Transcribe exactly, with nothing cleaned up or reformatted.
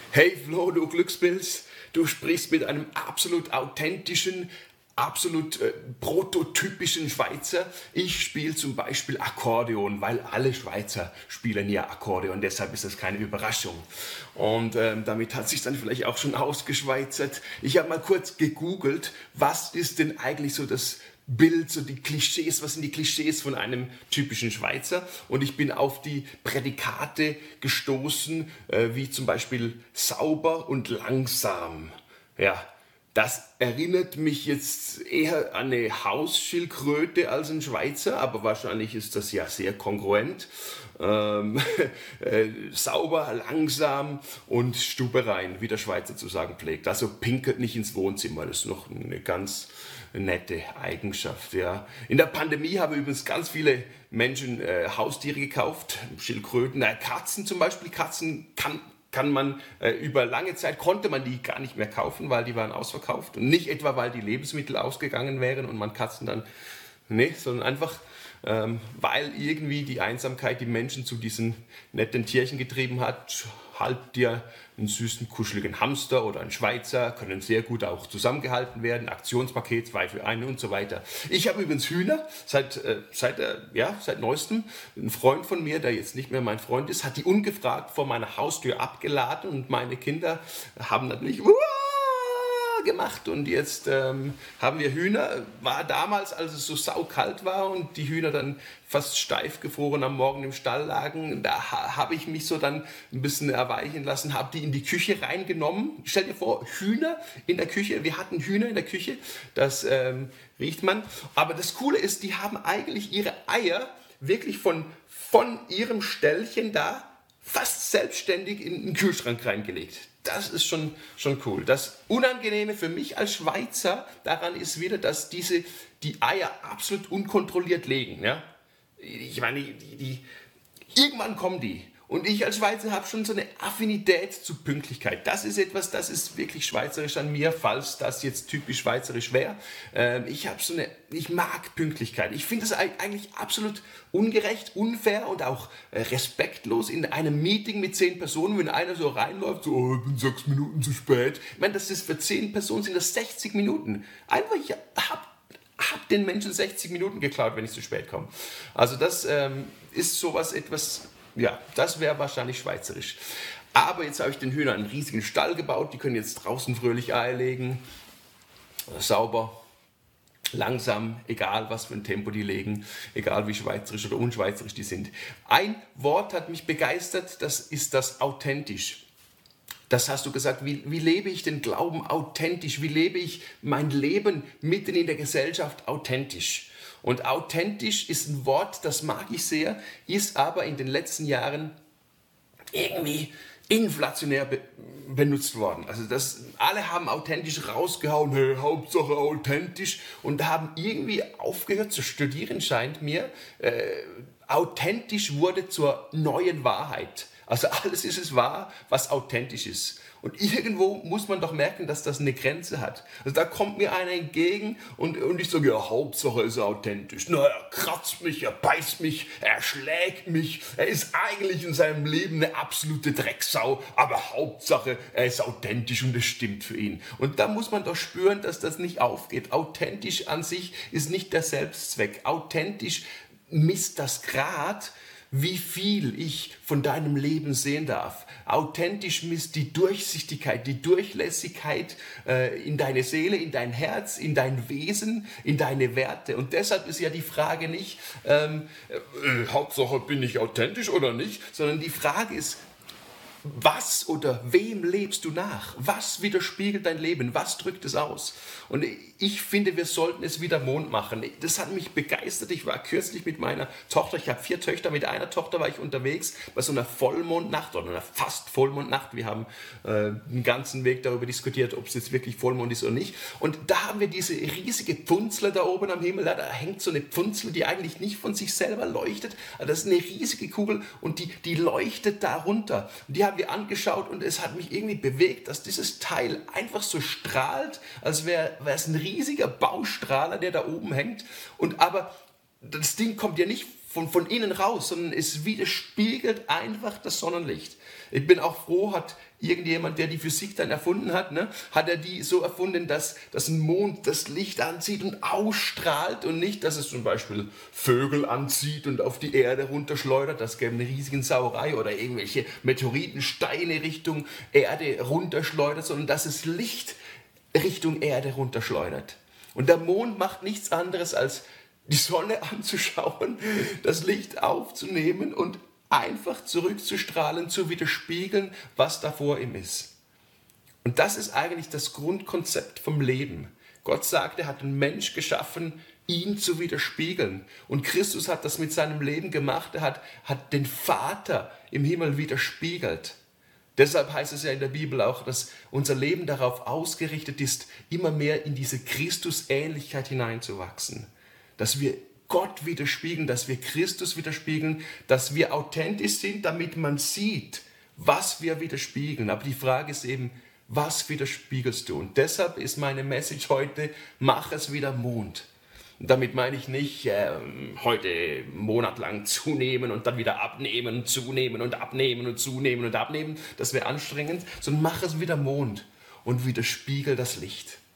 Hey Flo, du Glückspilz, du sprichst mit einem absolut authentischen, absolut äh, prototypischen Schweizer. Ich spiele zum Beispiel Akkordeon, weil alle Schweizer spielen ja Akkordeon, deshalb ist das keine Überraschung. Und ähm, damit hat sich dann vielleicht auch schon ausgeschweizert. Ich habe mal kurz gegoogelt, was ist denn eigentlich so das Bild, so die Klischees, was sind die Klischees von einem typischen Schweizer? Und ich bin auf die Prädikate gestoßen, äh, wie zum Beispiel sauber und langsam. Ja, das erinnert mich jetzt eher an eine Hausschildkröte als ein Schweizer, aber wahrscheinlich ist das ja sehr kongruent. Ähm, äh, sauber, langsam und stuberein, wie der Schweizer zu sagen pflegt. Also pinkelt nicht ins Wohnzimmer, das ist noch eine ganz nette Eigenschaft. Ja. In der Pandemie haben übrigens ganz viele Menschen äh, Haustiere gekauft, Schildkröten, äh, Katzen zum Beispiel. Katzen kann kann man äh, über lange Zeit, konnte man die gar nicht mehr kaufen, weil die waren ausverkauft. Und nicht etwa, weil die Lebensmittel ausgegangen wären und man Katzen dann, nee, sondern einfach, ähm, weil irgendwie die Einsamkeit die Menschen zu diesen netten Tierchen getrieben hat. Halt dir einen süßen, kuscheligen Hamster oder einen Schweizer, können sehr gut auch zusammengehalten werden, Aktionspaket, zwei für einen und so weiter. Ich habe übrigens Hühner, seit, äh, seit, äh, ja, seit neuestem. Ein Freund von mir, der jetzt nicht mehr mein Freund ist, hat die ungefragt vor meiner Haustür abgeladen und meine Kinder haben natürlich gemacht und jetzt ähm, haben wir Hühner. War damals, als es so saukalt war und die Hühner dann fast steif gefroren am Morgen im Stall lagen, da ha, habe ich mich so dann ein bisschen erweichen lassen, habe die in die Küche reingenommen. Stell dir vor, Hühner in der Küche. Wir hatten Hühner in der Küche, das ähm, riecht man. Aber das Coole ist, die haben eigentlich ihre Eier wirklich von, von ihrem Ställchen da fast selbstständig in den Kühlschrank reingelegt. Das ist schon, schon cool. Das Unangenehme für mich als Schweizer daran ist wieder, dass diese die Eier absolut unkontrolliert legen. Ja? Ich meine, die, die, irgendwann kommen die. Und ich als Schweizer habe schon so eine Affinität zu Pünktlichkeit. Das ist etwas, das ist wirklich schweizerisch an mir, falls das jetzt typisch schweizerisch wäre. Ähm, ich habe so eine, ich mag Pünktlichkeit. Ich finde es eigentlich absolut ungerecht, unfair und auch äh, respektlos in einem Meeting mit zehn Personen, wenn einer so reinläuft, so, oh, ich bin sechs Minuten zu spät. Ich meine, das ist für zehn Personen sind das sechzig Minuten. Einfach, ich habe hab den Menschen sechzig Minuten geklaut, wenn ich zu spät komme. Also das ähm, ist sowas etwas. Ja, das wäre wahrscheinlich schweizerisch. Aber jetzt habe ich den Hühnern einen riesigen Stall gebaut. Die können jetzt draußen fröhlich Eier legen. Sauber, langsam, egal was für ein Tempo die legen. Egal wie schweizerisch oder unschweizerisch die sind. Ein Wort hat mich begeistert, das ist das authentisch. Das hast du gesagt, wie, wie lebe ich den Glauben authentisch? Wie lebe ich mein Leben mitten in der Gesellschaft authentisch? Und authentisch ist ein Wort, das mag ich sehr, ist aber in den letzten Jahren irgendwie inflationär be benutzt worden. Also das, alle haben authentisch rausgehauen, hey, Hauptsache authentisch, und haben irgendwie aufgehört zu studieren, scheint mir. Äh, authentisch wurde zur neuen Wahrheit. Also alles ist es wahr, was authentisch ist. Und irgendwo muss man doch merken, dass das eine Grenze hat. Also da kommt mir einer entgegen und, und ich sage, ja, Hauptsache ist er authentisch. Na, er kratzt mich, er beißt mich, er schlägt mich. Er ist eigentlich in seinem Leben eine absolute Drecksau, aber Hauptsache, er ist authentisch und es stimmt für ihn. Und da muss man doch spüren, dass das nicht aufgeht. Authentisch an sich ist nicht der Selbstzweck. Authentisch misst das Grad, wie viel ich von deinem Leben sehen darf. Authentisch misst die Durchsichtigkeit, die Durchlässigkeit äh, in deine Seele, in dein Herz, in dein Wesen, in deine Werte. Und deshalb ist ja die Frage nicht, ähm, äh, Hauptsache bin ich authentisch oder nicht, sondern die Frage ist, was oder wem lebst du nach? Was widerspiegelt dein Leben? Was drückt es aus? Und ich finde, wir sollten es wieder Mond machen. Das hat mich begeistert. Ich war kürzlich mit meiner Tochter, ich habe vier Töchter, mit einer Tochter war ich unterwegs bei so einer Vollmondnacht oder einer fast Vollmondnacht. Wir haben äh, den ganzen Weg darüber diskutiert, ob es jetzt wirklich Vollmond ist oder nicht. Und da haben wir diese riesige Pfunzle da oben am Himmel. Da hängt so eine Pfunzle, die eigentlich nicht von sich selber leuchtet. Also das ist eine riesige Kugel und die, die leuchtet da runter. Und die haben wir angeschaut und es hat mich irgendwie bewegt, dass dieses Teil einfach so strahlt, als wäre es ein riesiger Baustrahler, der da oben hängt. Und aber das Ding kommt ja nicht von, von innen raus, sondern es widerspiegelt einfach das Sonnenlicht. Ich bin auch froh, hat irgendjemand, der die Physik dann erfunden hat, ne, hat er die so erfunden, dass, dass ein Mond das Licht anzieht und ausstrahlt und nicht, dass es zum Beispiel Vögel anzieht und auf die Erde runterschleudert. Das gäbe eine riesige Sauerei oder irgendwelche Meteoritensteine Richtung Erde runterschleudert, sondern dass es Licht Richtung Erde runterschleudert. Und der Mond macht nichts anderes, als die Sonne anzuschauen, das Licht aufzunehmen und einfach zurückzustrahlen, zu widerspiegeln, was da vor ihm ist. Und das ist eigentlich das Grundkonzept vom Leben. Gott sagt, er hat den Mensch geschaffen, ihn zu widerspiegeln. Und Christus hat das mit seinem Leben gemacht. Er hat, hat den Vater im Himmel widerspiegelt. Deshalb heißt es ja in der Bibel auch, dass unser Leben darauf ausgerichtet ist, immer mehr in diese Christusähnlichkeit hineinzuwachsen. Dass wir Gott widerspiegeln, dass wir Christus widerspiegeln, dass wir authentisch sind, damit man sieht, was wir widerspiegeln. Aber die Frage ist eben, was widerspiegelst du? Und deshalb ist meine Message heute, mach es wieder Mond. Und damit meine ich nicht, äh, heute monatelang zunehmen und dann wieder abnehmen und zunehmen und abnehmen und zunehmen und abnehmen, das wäre anstrengend, sondern mach es wieder Mond und widerspiegel das Licht.